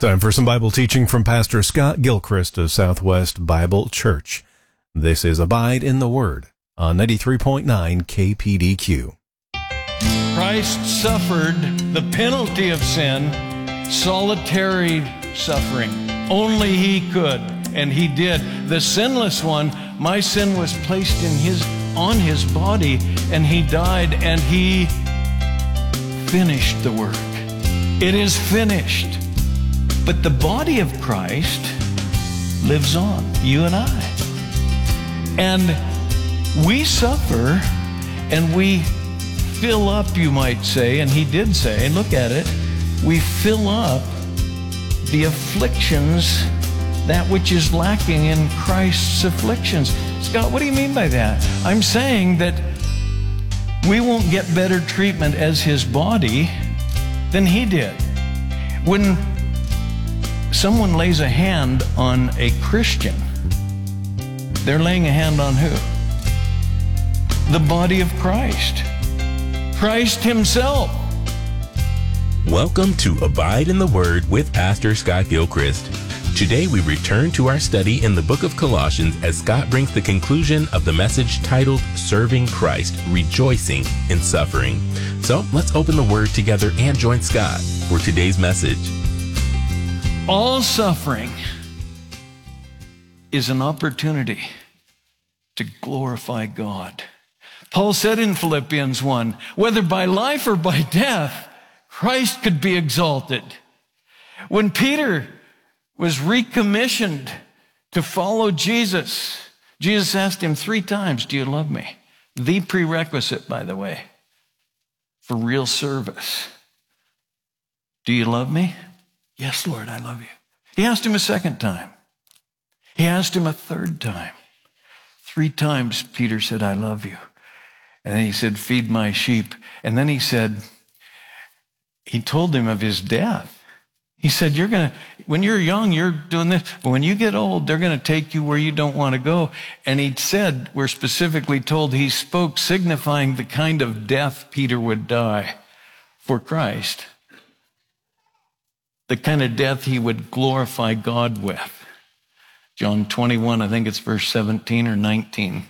Time for some Bible teaching from Pastor Scott Gilchrist of Southwest Bible Church. This is Abide in the Word on 93.9 KPDQ. Christ suffered the penalty of sin, solitary suffering. Only He could, and He did. The sinless one, my sin was placed on His body, and He died, and He finished the work. It is finished. But the body of Christ lives on, you and I. And we suffer, and we fill up, you might say, and He did say, look at it, we fill up the afflictions, that which is lacking in Christ's afflictions. Scott, what do you mean by that? I'm saying that we won't get better treatment as His body than He did. When someone lays a hand on a Christian, they're laying a hand on who? The body of Christ. Christ Himself. Welcome to Abide in the Word with Pastor Scott Gilchrist. Today we return to our study in the book of Colossians as Scott brings the conclusion of the message titled Serving Christ, Rejoicing in Suffering. So let's open the Word together and join Scott for today's message. All suffering is an opportunity to glorify God. Paul said in Philippians 1, whether by life or by death, Christ could be exalted. When Peter was recommissioned to follow Jesus, Jesus asked him 3 times, do you love me? The prerequisite, by the way, for real service. Do you love me? Yes, Lord, I love you. He asked him a 2nd time. He asked him a 3rd time. 3 times Peter said, I love you. And then he said, feed my sheep. And then he told him of his death. He said, when you're young, you're doing this. But when you get old, they're going to take you where you don't want to go. And he said, we're specifically told he spoke signifying the kind of death Peter would die for Christ. The kind of death he would glorify God with. John 21, I think it's verse 17 or 19.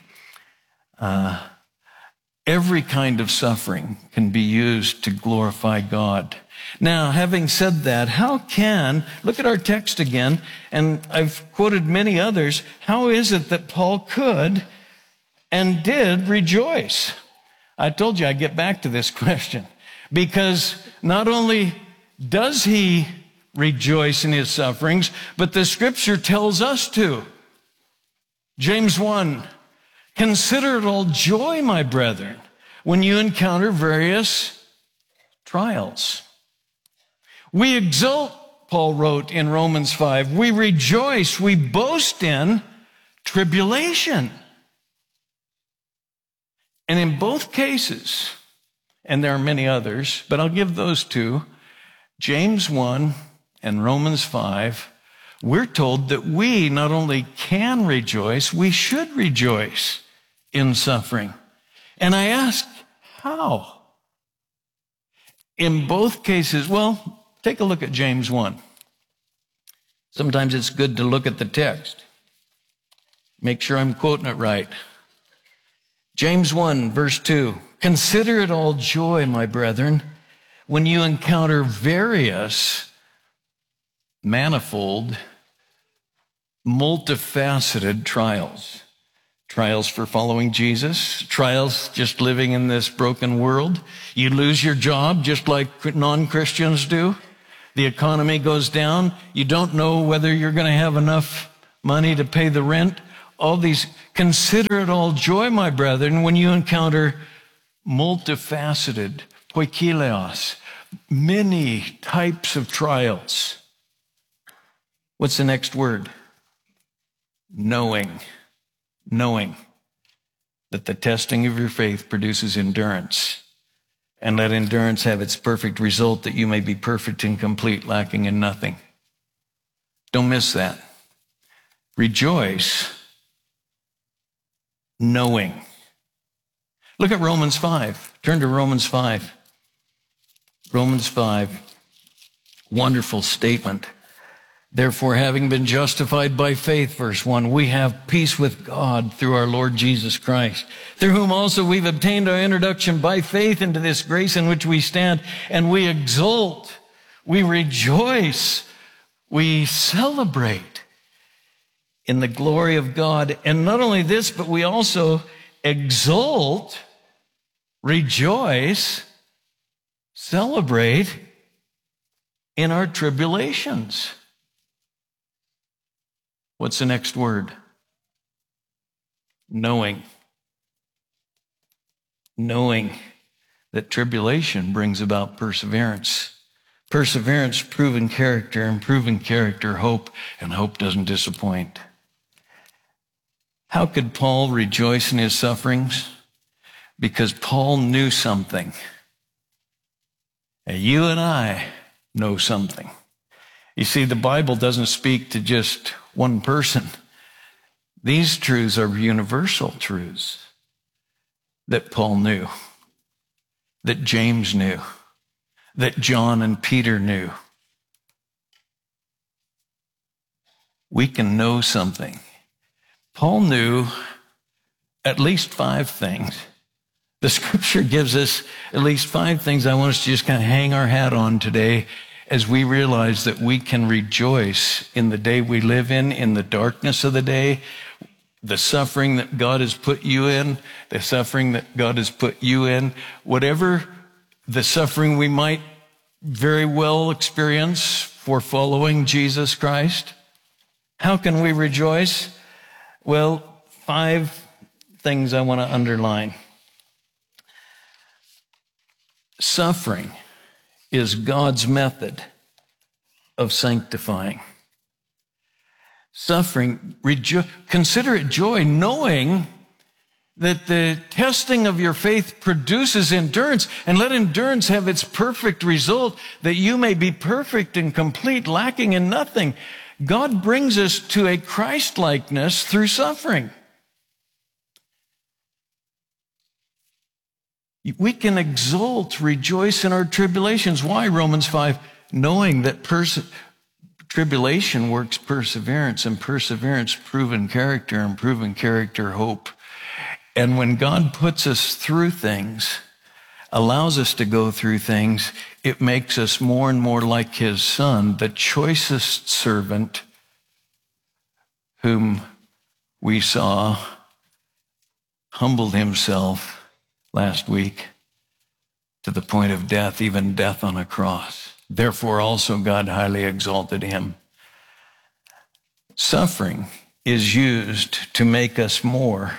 Every kind of suffering can be used to glorify God. Now, having said that, look at our text again, and I've quoted many others, how is it that Paul could and did rejoice? I told you I'd get back to this question, because not only does he rejoice in his sufferings, but the scripture tells us to. James 1, consider it all joy, my brethren, when you encounter various trials. We exult, Paul wrote in Romans 5. We rejoice, we boast in tribulation. And in both cases, and there are many others, but I'll give those 2, James 1 and Romans 5, we're told that we not only can rejoice, we should rejoice in suffering. And I ask, how? In both cases, well, take a look at James 1. Sometimes it's good to look at the text. Make sure I'm quoting it right. James 1, verse 2. Consider it all joy, my brethren, when you encounter various, manifold, multifaceted trials. Trials for following Jesus, trials just living in this broken world. You lose your job just like non-Christians do. The economy goes down. You don't know whether you're going to have enough money to pay the rent. All these, consider it all joy, my brethren, when you encounter multifaceted, poikileos, many types of trials. What's the next word? Knowing that the testing of your faith produces endurance, and let endurance have its perfect result, that you may be perfect and complete, lacking in nothing. Don't miss that. Rejoice, knowing. Look at Romans 5. Turn to Romans 5. Romans 5. Wonderful statement. Therefore, having been justified by faith, verse 1, we have peace with God through our Lord Jesus Christ, through whom also we've obtained our introduction by faith into this grace in which we stand, and we exult, we rejoice, we celebrate in the glory of God. And not only this, but we also exult, rejoice, celebrate in our tribulations. What's the next word? Knowing. Knowing that tribulation brings about perseverance. Perseverance, proven character, and proven character, hope, and hope doesn't disappoint. How could Paul rejoice in his sufferings? Because Paul knew something. And you and I know something. You see, the Bible doesn't speak to just one person. These truths are universal truths that Paul knew, that James knew, that John and Peter knew. We can know something. Paul knew at least 5 things. The scripture gives us at least 5 things I want us to just kind of hang our hat on today as we realize that we can rejoice in the day we live in the darkness of the day, the suffering that God has put you in, the suffering that God has put you in, whatever the suffering we might very well experience for following Jesus Christ. How can we rejoice? Well, 5 things I want to underline. Suffering is God's method of sanctifying. Suffering, consider it joy, knowing that the testing of your faith produces endurance, and let endurance have its perfect result, that you may be perfect and complete, lacking in nothing. God brings us to a Christ-likeness through suffering. We can exult, rejoice in our tribulations. Why? Romans 5, knowing that tribulation works perseverance, and perseverance, proven character, and proven character, hope. And when God puts us through things, allows us to go through things, it makes us more and more like his Son, the choicest servant whom we saw humbled himself last week to the point of death, even death on a cross. Therefore also God highly exalted him. Suffering is used to make us more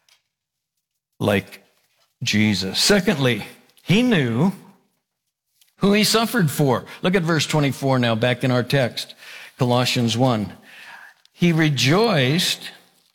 like Jesus. Secondly, he knew who he suffered for. Look at verse 24 now, back in our text, Colossians 1. He rejoiced.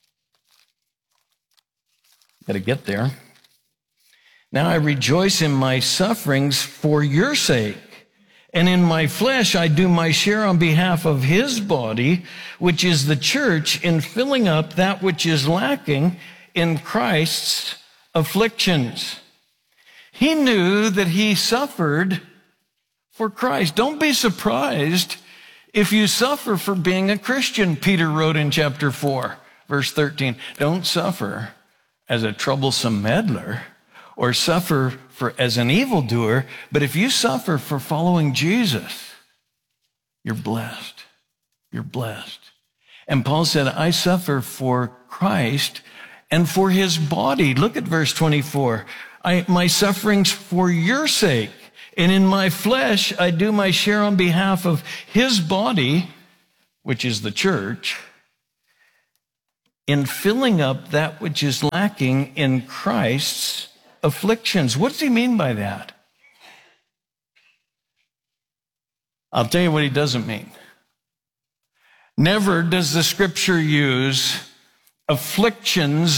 Got to get there. Now I rejoice in my sufferings for your sake. And in my flesh, I do my share on behalf of his body, which is the church, in filling up that which is lacking in Christ's afflictions. He knew that he suffered for Christ. Don't be surprised if you suffer for being a Christian. Peter wrote in chapter 4, verse 13, don't suffer as a troublesome meddler or suffer as an evildoer, but if you suffer for following Jesus, you're blessed. You're blessed. And Paul said, I suffer for Christ and for his body. Look at verse 24. My sufferings for your sake, and in my flesh I do my share on behalf of his body, which is the church, in filling up that which is lacking in Christ's afflictions. What does he mean by that? I'll tell you what he doesn't mean. Never does the scripture use afflictions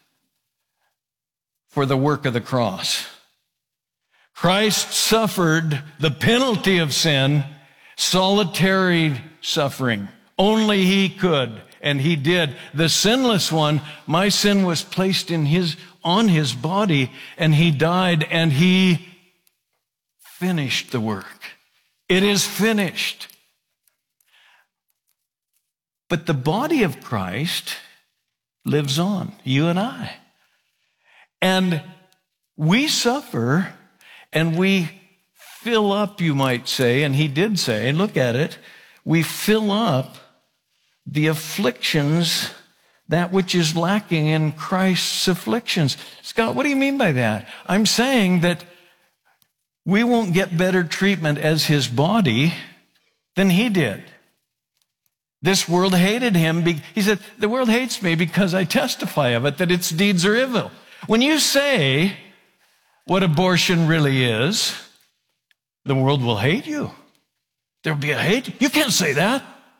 for the work of the cross. Christ suffered the penalty of sin, solitary suffering. Only he could, and he did. The sinless one, my sin was placed on his body, and he died, and he finished the work. It is finished. But the body of Christ lives on, you and I. And we suffer and we fill up, you might say, and he did say, and look at it, we fill up the afflictions, that which is lacking in Christ's afflictions. Scott, what do you mean by that? I'm saying that we won't get better treatment as his body than he did. This world hated him. He said, the world hates me because I testify of it, that its deeds are evil. When you say what abortion really is, the world will hate you. There'll be a hate. You can't say that.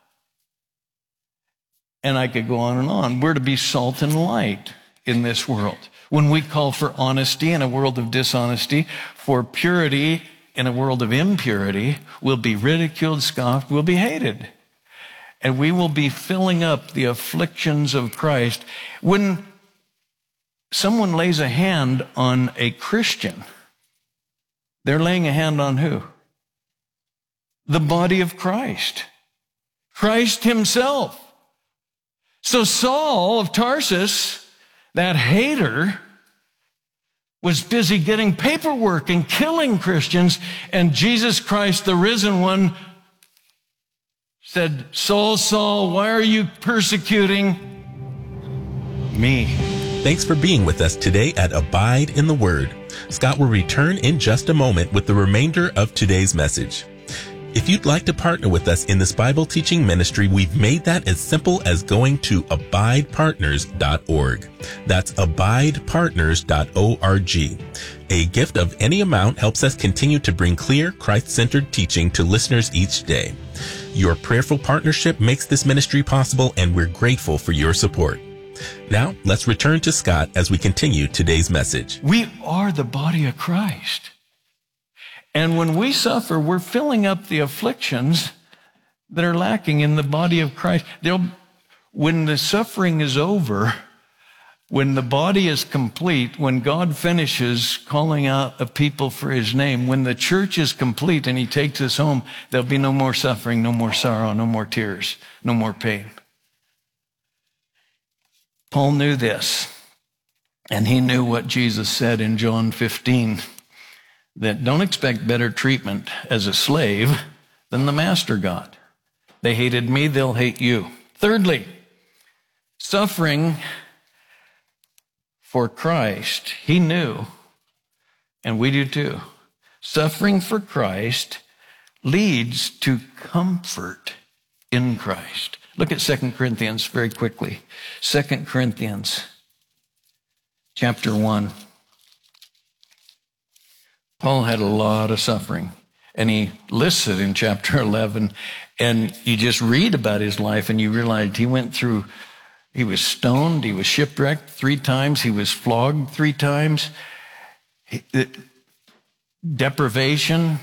And I could go on and on. We're to be salt and light in this world. When we call for honesty in a world of dishonesty, for purity in a world of impurity, we'll be ridiculed, scoffed, we'll be hated. And we will be filling up the afflictions of Christ. When someone lays a hand on a Christian, they're laying a hand on who? The body of Christ. Christ himself. So Saul of Tarsus, that hater, was busy getting paperwork and killing Christians, and Jesus Christ, the risen one, said, Saul, Saul, why are you persecuting me? Thanks for being with us today at Abide in the Word. Scott will return in just a moment with the remainder of today's message. If you'd like to partner with us in this Bible teaching ministry, we've made that as simple as going to abidepartners.org. That's abidepartners.org. A gift of any amount helps us continue to bring clear, Christ-centered teaching to listeners each day. Your prayerful partnership makes this ministry possible, and we're grateful for your support. Now, let's return to Scott as we continue today's message. We are the body of Christ. And when we suffer, we're filling up the afflictions that are lacking in the body of Christ. When the suffering is over, when the body is complete, when God finishes calling out a people for his name, when the church is complete and he takes us home, there'll be no more suffering, no more sorrow, no more tears, no more pain. Paul knew this, and he knew what Jesus said in John 15, that don't expect better treatment as a slave than the master got. They hated me, they'll hate you. Thirdly, suffering for Christ, he knew, and we do too. Suffering for Christ leads to comfort in Christ. Look at 2 Corinthians very quickly. 2 Corinthians chapter 1. Paul had a lot of suffering, and he lists it in chapter 11, and you just read about his life, and you realize he was stoned, he was shipwrecked 3 times, he was flogged 3 times, deprivation,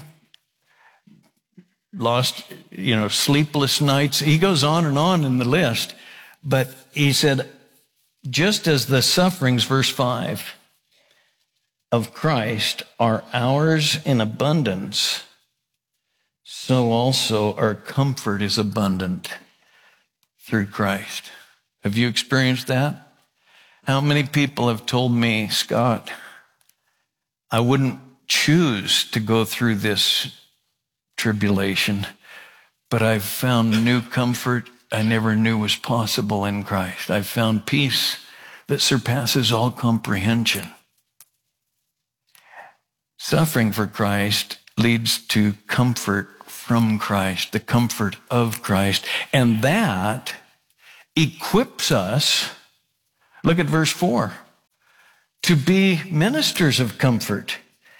lost, sleepless nights. He goes on in the list, but he said, just as the sufferings, verse 5, of Christ are ours in abundance, so also our comfort is abundant through Christ. Have you experienced that? How many people have told me, Scott, I wouldn't choose to go through this tribulation, but I've found new comfort I never knew was possible in Christ. I've found peace that surpasses all comprehension. Suffering for Christ leads to comfort from Christ, the comfort of Christ. And that equips us, look at verse 4, to be ministers of comfort.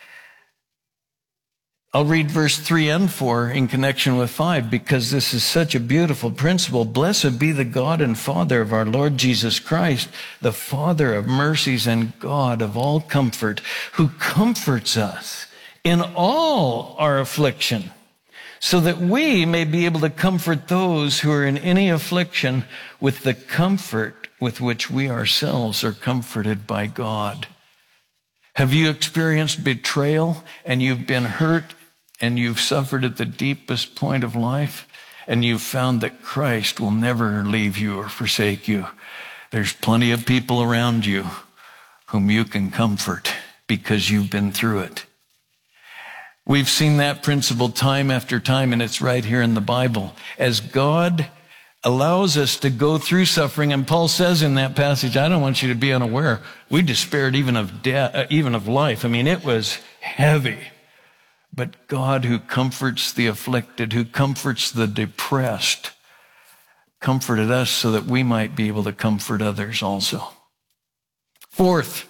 I'll read verse 3 and 4 in connection with 5 because this is such a beautiful principle. Blessed be the God and Father of our Lord Jesus Christ, the Father of mercies and God of all comfort, who comforts us in all our affliction, so that we may be able to comfort those who are in any affliction with the comfort with which we ourselves are comforted by God. Have you experienced betrayal and you've been hurt and you've suffered at the deepest point of life? and you've found that Christ will never leave you or forsake you, there's plenty of people around you whom you can comfort because you've been through it. We've seen that principle time after time, and it's right here in the Bible. As God allows us to go through suffering, and Paul says in that passage, I don't want you to be unaware, we despaired even of death, even of life. I mean, it was heavy. But God, who comforts the afflicted, who comforts the depressed, comforted us so that we might be able to comfort others also. Fourth,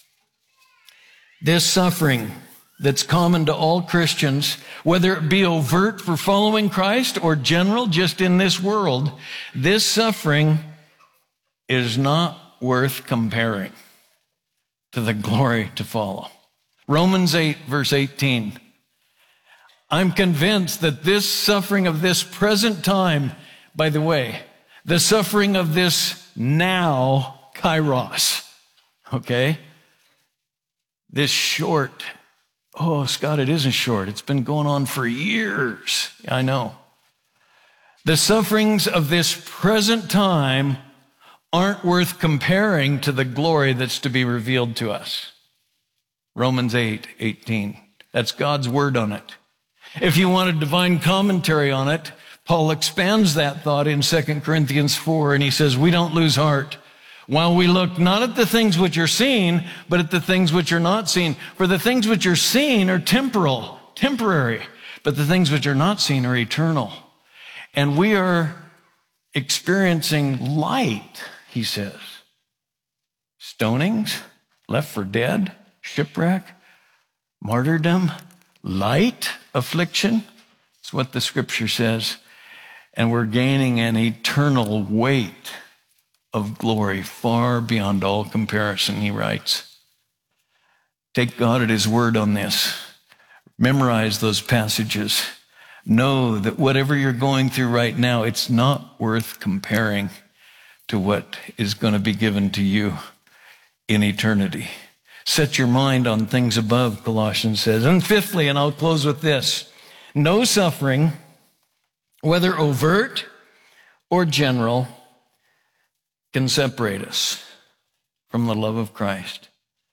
this suffering that's common to all Christians, whether it be overt for following Christ or general just in this world, this suffering is not worth comparing to the glory to follow. Romans 8, verse 18. I'm convinced that this suffering of this present time, by the way, the suffering of this now, kairos, okay? This short, oh, Scott, it isn't short. It's been going on for years. I know. The sufferings of this present time aren't worth comparing to the glory that's to be revealed to us. Romans 8, 18. That's God's word on it. If you want a divine commentary on it, Paul expands that thought in 2 Corinthians 4, and he says, we don't lose heart while we look not at the things which are seen, but at the things which are not seen. For the things which are seen are temporal, temporary, but the things which are not seen are eternal. And we are experiencing light, he says. Stonings, left for dead, shipwreck, martyrdom, light affliction. It's what the scripture says. And we're gaining an eternal weight of glory far beyond all comparison, he writes. Take God at his word on this. Memorize those passages. Know that whatever you're going through right now, it's not worth comparing to what is going to be given to you in eternity. Set your mind on things above, Colossians says. And fifthly, and I'll close with this, no suffering, whether overt or general, can separate us from the love of Christ.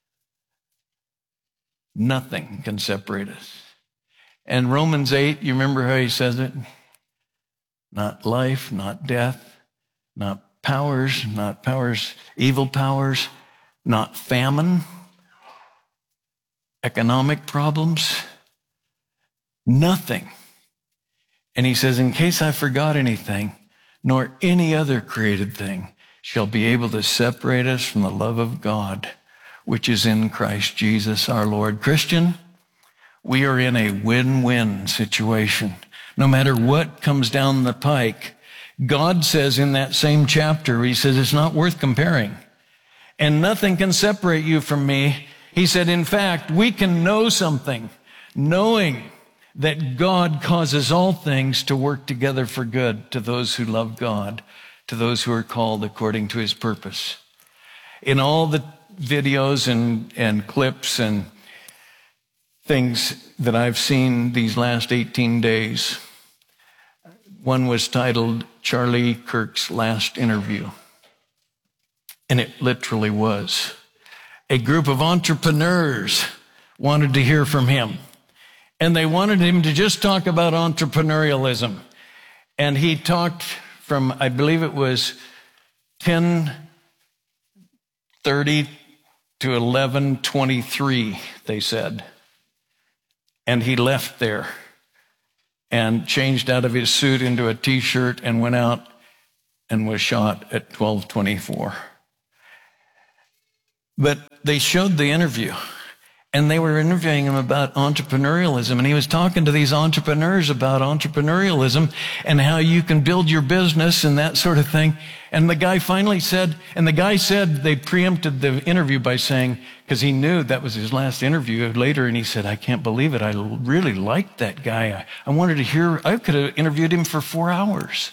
Nothing can separate us. And Romans 8, you remember how he says it? Not life, not death, not powers, evil powers, not famine, economic problems, nothing. And he says, in case I forgot anything, nor any other created thing shall be able to separate us from the love of God, which is in Christ Jesus our Lord. Christian, we are in a win-win situation. No matter what comes down the pike, God says in that same chapter, he says, it's not worth comparing. And nothing can separate you from me. He said, in fact, we can know something, knowing that God causes all things to work together for good to those who love God, to those who are called according to his purpose. In all the videos and clips and things that I've seen these last 18 days, one was titled Charlie Kirk's Last Interview. And it literally was. A group of entrepreneurs wanted to hear from him. And they wanted him to just talk about entrepreneurialism. And he talked from, I believe it was 10:30 to 11:23, they said. And he left there and changed out of his suit into a T-shirt and went out and was shot at 12:24. But they showed the interview, and they were interviewing him about entrepreneurialism, and he was talking to these entrepreneurs about entrepreneurialism and how you can build your business and that sort of thing. And the guy finally said, they preempted the interview by saying, because he knew that was his last interview later, and he said, I can't believe it. I really liked that guy. I wanted to hear, I could have interviewed him for 4 hours.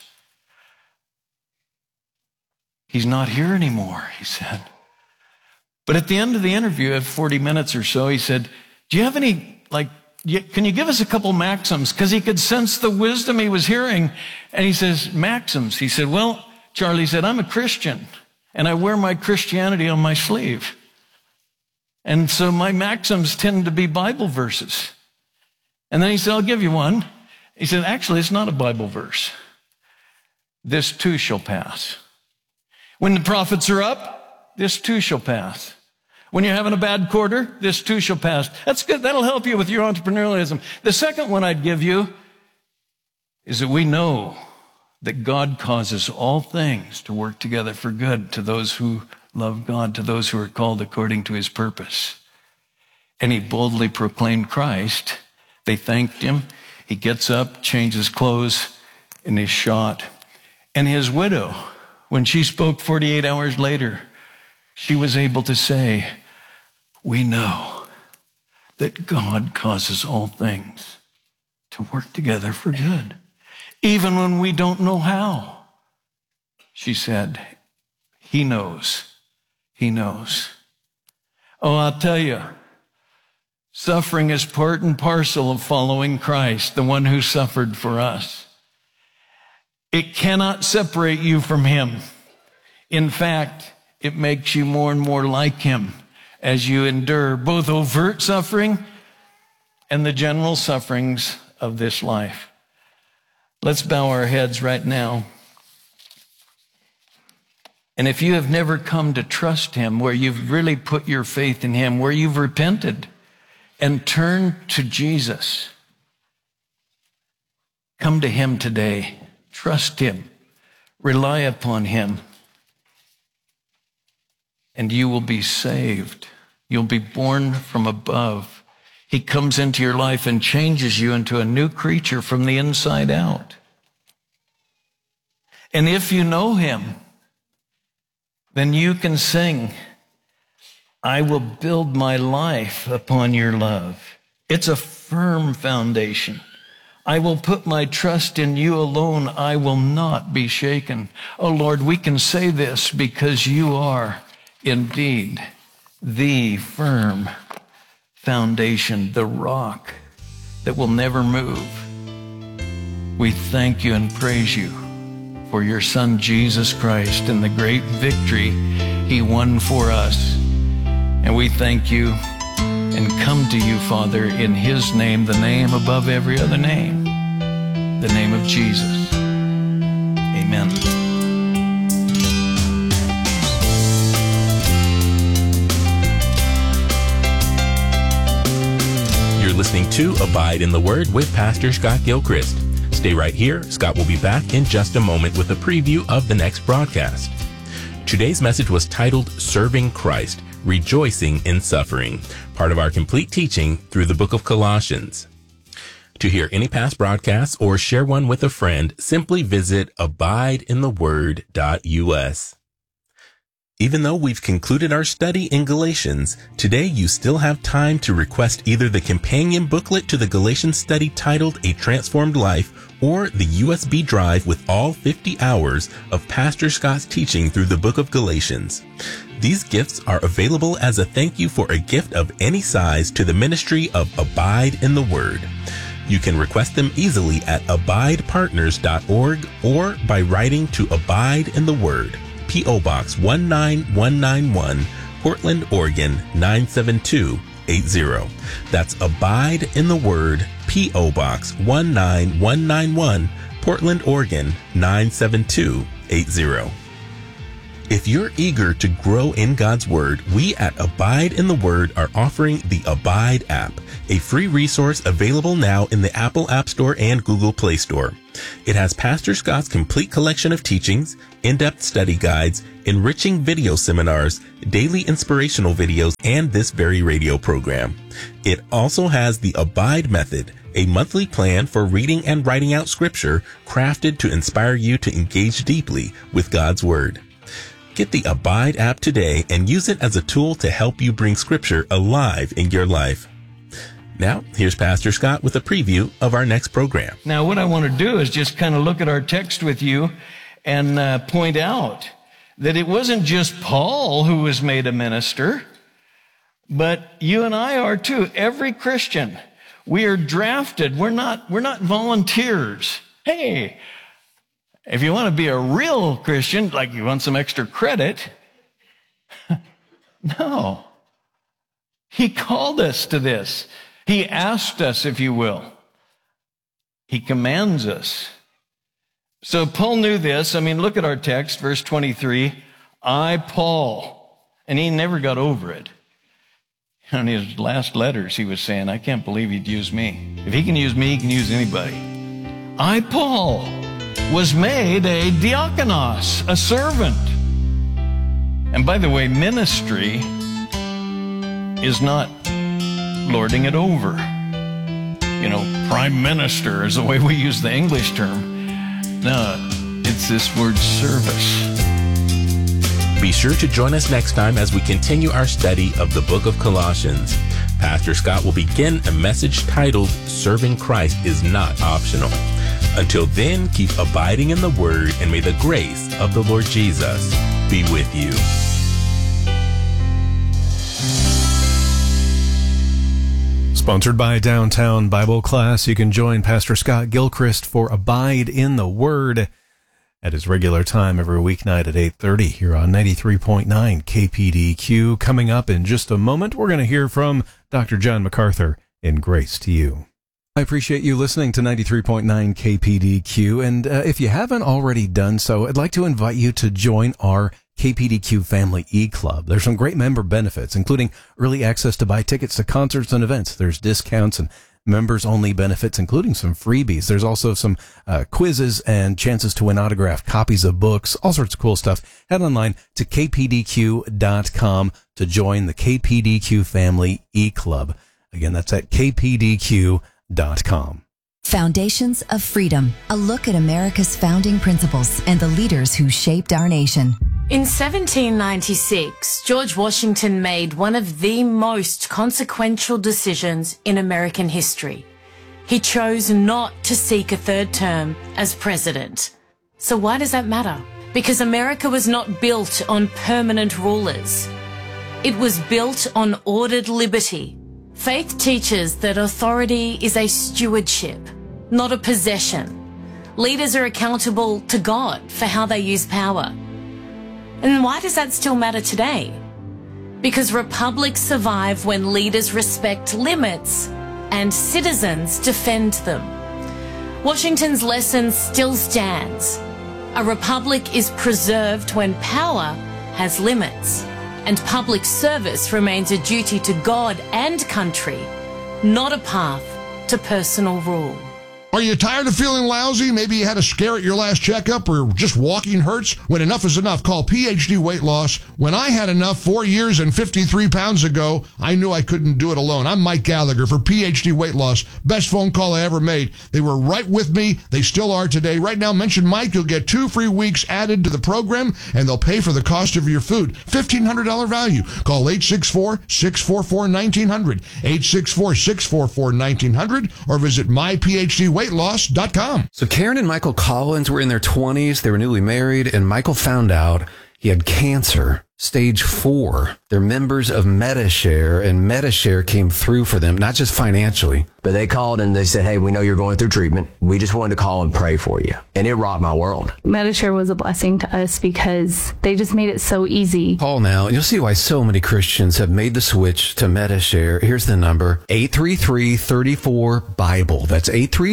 He's not here anymore, he said. But at the end of the interview, at 40 minutes or so, he said, do you have any can you give us a couple maxims? Because he could sense the wisdom he was hearing. And he says, maxims. He said, well, Charlie said, I'm a Christian, and I wear my Christianity on my sleeve. And so my maxims tend to be Bible verses. And then he said, I'll give you one. He said, actually, it's not a Bible verse. This too shall pass. When the prophets are up, this too shall pass. When you're having a bad quarter, this too shall pass. That's good. That'll help you with your entrepreneurialism. The second one I'd give you is that we know that God causes all things to work together for good to those who love God, to those who are called according to his purpose. And he boldly proclaimed Christ. They thanked him. He gets up, changes clothes, and is shot. And his widow, when she spoke 48 hours later, she was able to say, we know that God causes all things to work together for good, even when we don't know how. She said, he knows. He knows. Oh, I'll tell you, suffering is part and parcel of following Christ, the one who suffered for us. It cannot separate you from him. In fact, it makes you more and more like him as you endure both overt suffering and the general sufferings of this life. Let's bow our heads right now. And if you have never come to trust him, where you've really put your faith in him, where you've repented and turned to Jesus, come to him today. Trust him. Rely upon him. And you will be saved. You'll be born from above. He comes into your life and changes you into a new creature from the inside out. And if you know him, then you can sing, I will build my life upon your love. It's a firm foundation. I will put my trust in you alone. I will not be shaken. Oh Lord, we can say this because you are indeed the firm foundation, the rock that will never move. We thank you and praise you for your Son, Jesus Christ, and the great victory he won for us. And we thank you and come to you, Father, in his name, the name above every other name, the name of Jesus. Amen. You're listening to Abide in the Word with Pastor Scott Gilchrist. Stay right here. Scott will be back in just a moment with a preview of the next broadcast. Today's message was titled Serving Christ, Rejoicing in Suffering, part of our complete teaching through the book of Colossians. To hear any past broadcasts or share one with a friend, simply visit abideintheword.us. Even though we've concluded our study in Galatians, today you still have time to request either the companion booklet to the Galatians study titled A Transformed Life or the USB drive with all 50 hours of Pastor Scott's teaching through the book of Galatians. These gifts are available as a thank you for a gift of any size to the ministry of Abide in the Word. You can request them easily at abidepartners.org or by writing to Abide in the Word, P.O. Box 19191, Portland, Oregon 97280. That's Abide in the Word, P.O. Box 19191, Portland, Oregon 97280. If you're eager to grow in God's Word, we at Abide in the Word are offering the Abide app, a free resource available now in the Apple App Store and Google Play Store. It has Pastor Scott's complete collection of teachings, in-depth study guides, enriching video seminars, daily inspirational videos, and this very radio program. It also has the Abide Method, a monthly plan for reading and writing out Scripture crafted to inspire you to engage deeply with God's Word. Get the Abide app today and use it as a tool to help you bring Scripture alive in your life. Now, here's Pastor Scott with a preview of our next program. Now, what I want to do is just kind of look at our text with you and point out that it wasn't just Paul who was made a minister, but you and I are too. Every Christian. We are drafted. We're not volunteers. Hey, if you want to be a real Christian, like you want some extra credit, no. He called us to this. He asked us, if you will. He commands us. So Paul knew this. I mean, look at our text, verse 23. I, Paul, and he never got over it. In his last letters, he was saying, I can't believe he'd use me. If he can use me, he can use anybody. I, Paul, was made a diakonos, a servant. And by the way, ministry is not lording it over. You know, prime minister is the way we use the English term. No, it's this word service. Be sure to join us next time as we continue our study of the book of Colossians. Pastor Scott will begin a message titled, Serving Christ is Not Optional. Until then, keep abiding in the Word, and may the grace of the Lord Jesus be with you. Sponsored by Downtown Bible Class, you can join Pastor Scott Gilchrist for Abide in the Word at his regular time every weeknight at 8:30 here on 93.9 KPDQ. Coming up in just a moment, we're going to hear from Dr. John MacArthur in Grace to You. I appreciate you listening to 93.9 KPDQ, and if you haven't already done so, I'd like to invite you to join our KPDQ Family E-Club. There's some great member benefits, including early access to buy tickets to concerts and events. There's discounts and members-only benefits, including some freebies. There's also some quizzes and chances to win autographed copies of books, all sorts of cool stuff. Head online to kpdq.com to join the KPDQ Family E-Club. Again, that's at kpdq.com. Foundations of Freedom, a look at America's founding principles and the leaders who shaped our nation. In 1796, George Washington made one of the most consequential decisions in American history. He chose not to seek a third term as president. So why does that matter? Because America was not built on permanent rulers. It was built on ordered liberty. Faith teaches that authority is a stewardship, not a possession. Leaders are accountable to God for how they use power. And why does that still matter today? Because republics survive when leaders respect limits and citizens defend them. Washington's lesson still stands. A republic is preserved when power has limits, and public service remains a duty to God and country, not a path to personal rule. Are you tired of feeling lousy? Maybe you had a scare at your last checkup, or just walking hurts? When enough is enough, call PhD Weight Loss. When I had enough 4 years and 53 pounds ago, I knew I couldn't do it alone. I'm Mike Gallagher for PhD Weight Loss. Best phone call I ever made. They were right with me. They still are today. Right now, mention Mike. You'll get 2 free weeks added to the program, and they'll pay for the cost of your food. $1,500 value. Call 864-644-1900, 864-644-1900, or visit myPhDWeightLoss.com. So Karen and Michael Collins were in their 20s. They were newly married, and Michael found out he had cancer, stage 4. They're members of Medi-Share, and Medi-Share came through for them, not just financially. But they called and they said, hey, we know you're going through treatment. We just wanted to call and pray for you. And it rocked my world. Medi-Share was a blessing to us because they just made it so easy. Call now, and you'll see why so many Christians have made the switch to Medi-Share. Here's the number, 833-34-BIBLE. That's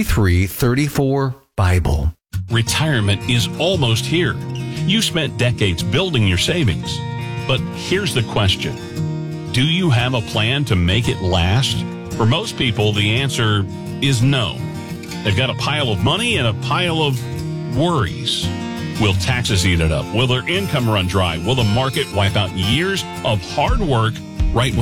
833-34-BIBLE. Retirement is almost here. You spent decades building your savings. But here's the question. Do you have a plan to make it last? For most people, the answer is no. They've got a pile of money and a pile of worries. Will taxes eat it up? Will their income run dry? Will the market wipe out years of hard work right when